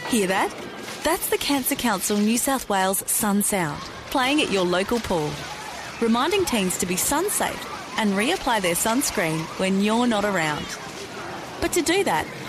Hear that? That's the Cancer Council New South Wales Sun Sound, playing at your local pool, reminding teens to be sun safe and reapply their sunscreen when you're not around. But to do that,